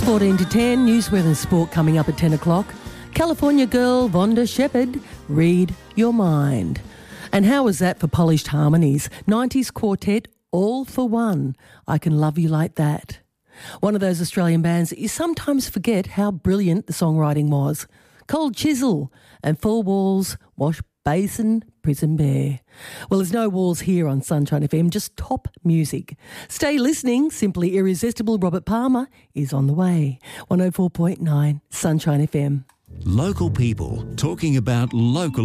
14 to 10, news, weather and sport coming up at 10 o'clock. California girl Vonda Shepard, Read Your Mind. And how was that for Polished Harmonies? 90s quartet, All for One. I Can Love You Like That. One of those Australian bands that you sometimes forget how brilliant the songwriting was. Cold Chisel and Four Walls, Wash Basin, Prison Bear. Well, there's no walls here on Sunshine FM, just top music. Stay listening. Simply Irresistible Robert Palmer is on the way. 104.9 Sunshine FM. Local people talking about local